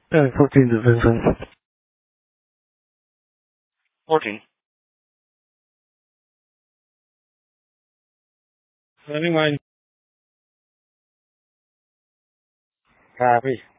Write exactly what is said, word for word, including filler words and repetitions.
这样扣禁止分钟。 fourteen. Running line. Copy.